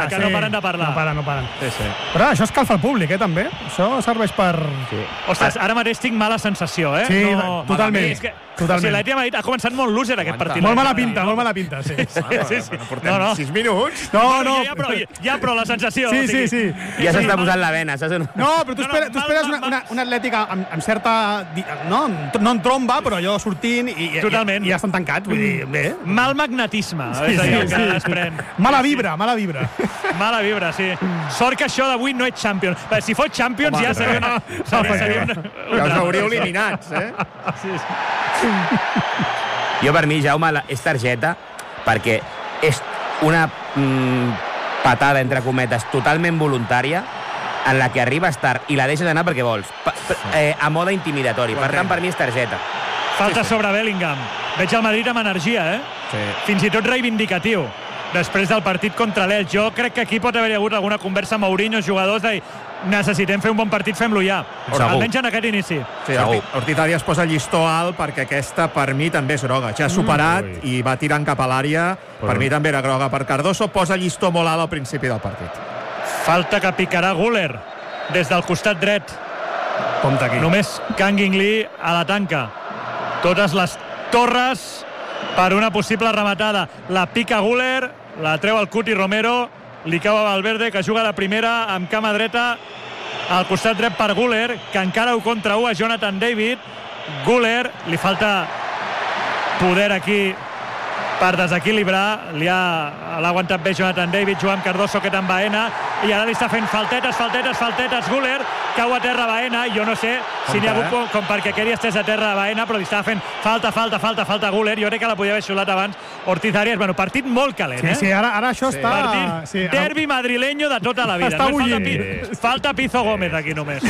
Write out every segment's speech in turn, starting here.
que no paren de parlar. No paren. Sí. Però això escalfa el públic, també. Això serveix per... Sí. Ostres, ara mateix tinc mala sensació, Sí, totalment. És que, Totalment. O sigui, l'Atlètic de Madrid ha començat molt loser aquest partit. Molt mala pinta, sí. Portem 6 minuts. No. Però la sensació. Sí. Ja s'està posant la vena, saps? No, però tu esperes una Atlètica amb certa... No en tromba, però allò sortint i ja estan tancats. Vull dir, bé. Mal magnetisme, és allò que es pren. Mala vibra. Mala vibra, sí. Sort que això d'avui no és Champions. Si fos Champions ja seria Ja us hauríeu eliminats, Sí. Jo, per mi, Jaume, és targeta perquè és una patada, entre cometes, totalment voluntària en la que arribes tard i la deixes anar perquè vols, a mode intimidatori. Per tant, per mi és targeta. Falta sobre Bellingham. Veig el Madrid amb energia, Sí. Fins i tot reivindicatiu. Després del partit contra l'Elx. Jo crec que aquí pot haver hagut alguna conversa amb Mourinho, jugadors, de necessitem fer un bon partit, fem-lo ja. Almenys en aquest inici. Sí, Ortiz Arias posa llistó alt perquè aquesta, per mi, també és groga. Ja ha superat i va tirant cap a l'àrea. Per mi també era groga. Per Cardoso posa llistó molt alt al principi del partit. Falta que picarà Güler des del costat dret. Compte aquí. Només Kang In Lee a la tanca. Totes les torres per una possible rematada. La pica Güler, la treu el Cuti Romero, li cau a Valverde, que juga de primera amb cama dreta al costat dret per Güler, que encara 1 contra 1 a Jonathan David. Güler, li falta poder aquí per desequilibrar, l'ha aguantat bé Jonathan David, Joan Cardoso, que amb Baena, i ara li està fent faltetes, Güler, cau a terra Baena, jo no sé si n'hi ha hagut com perquè quedi estés a terra Baena, però li estava fent falta Güler, jo crec que la podia haver xulat abans Ortiz Arias. Bueno, partit molt calent, Sí, ara això està... Partit derbi madrileño de tota la vida. Està bullint. Falta Pizzo Gómez aquí només.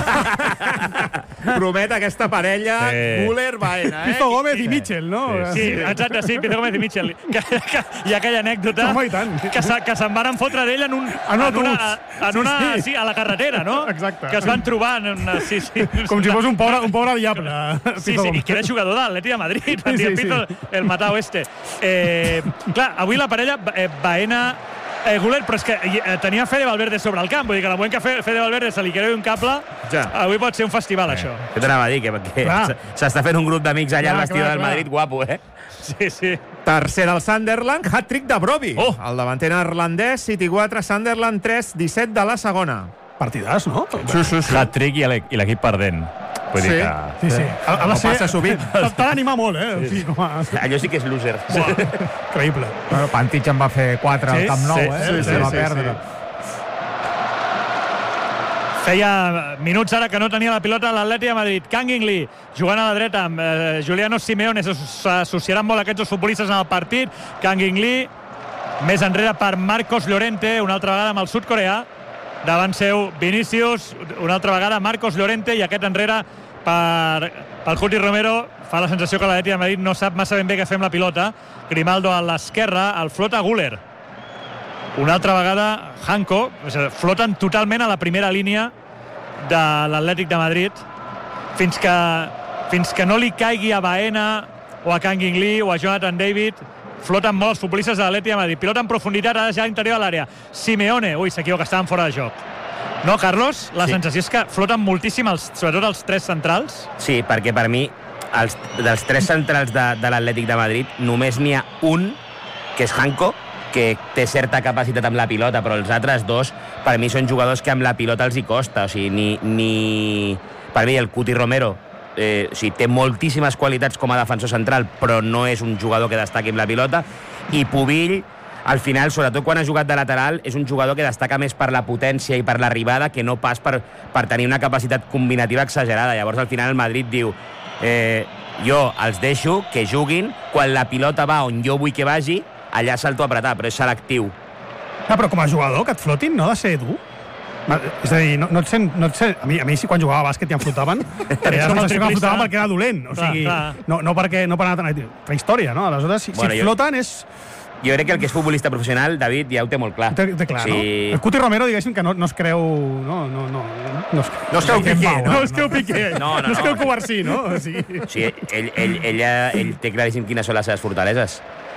Promet aquesta parella Güler-Baena, Pizzo Gómez i Mitchell, no? Sí, exacte, sí, Pizzo Gómez i Mitchell. Hi ha aquella anècdota que se'n van fotre d'ell en una sí, a la carretera, no? Exacte. Que es van trobar en una... Sí. Com si fos un pobre diable. Sí, i que era jugador de l'Atlètic de Madrid. Pizzo, el matao este. Clar, avui la parella Baena... Güler, però és que tenia Fede Valverde sobre el camp, vull dir que en el moment que Fede Valverde se li creu un cable, avui pot ser un festival, això. Què t'anava a dir? Que s'està fent un grup d'amics allà al vestidor del Madrid, guapo, Sí. Tercer del Sunderland, hat-trick de Brobbey. El davanter neerlandès, City 4, Sunderland 3, 17 de la segona. Partidàs, no? Sí. Hat-trick i l'equip perdent. Vull dir que... Sí. No passa sovint. T'ha d'animar molt, Allò sí que és loser. Increïble. Pantich en va fer 4 al Camp Nou, Sí, va perdre. Feia minuts ara que no tenia la pilota l'Atlètic de Madrid. Kang In Lee jugant a la dreta amb Giuliano Simeone. S'associaran molt aquests futbolistes en el partit. Kang In Lee més enrere per Marcos Llorente, una altra vegada amb el sud-coreà. Davant seu Vinícius, una altra vegada Marcos Llorente, i aquest enrere pel Cuti Romero. Fa la sensació que l'Atlètic de Madrid no sap massa ben bé què fer amb la pilota. Grimaldo a l'esquerra, el flota Güler. Una altra vegada Hanko, floten totalment a la primera línia de l'Atlètic de Madrid fins que no li caigui a Baena o a Kang In Lee o a Jonathan David. Floten molt els futbolistes de l'Atlètic de Madrid. Pilota en profunditat, ara ja a l'interior de l'àrea. Simeone, s'equivoca, estaven fora de joc. No, Carlos? La sensació és que floten moltíssim, sobretot els 3 centrals. Sí, perquè per mi, dels 3 centrals de l'Atlètic de Madrid, només n'hi ha un, que és Hanko, que té certa capacitat amb la pilota, però els altres 2, per mi, són jugadors que amb la pilota els hi costa. O sigui, per mi, el Cuti Romero té moltíssimes qualitats com a defensor central, però no és un jugador que destaqui amb la pilota, i Pubill, al final, sobretot quan ha jugat de lateral, és un jugador que destaca més per la potència i per l'arribada que no pas per tenir una capacitat combinativa exagerada. Llavors, al final, el Madrid diu jo els deixo que juguin, quan la pilota va on jo vull que vagi, allà salto a apretar, però és selectiu. Però com a jugador, que et flotin no ha de ser dur. És a dir, no et sent... A mi sí, quan jugava a bàsquet i em flotaven, tenia la sensació que em flotaven perquè era dolent. O sigui, no per anar tan... Prehistòria, no? Aleshores, si et floten és... Jo crec que el que és futbolista professional, David, ja ho té molt clar. Té clar, no? El Cuti Romero, diguéssim, que no es creu... No es creu Piqué, no? No es creu Piqué. No es creu Covarsí, no? Sí, ell té claríssim quines són les seves fortaleses.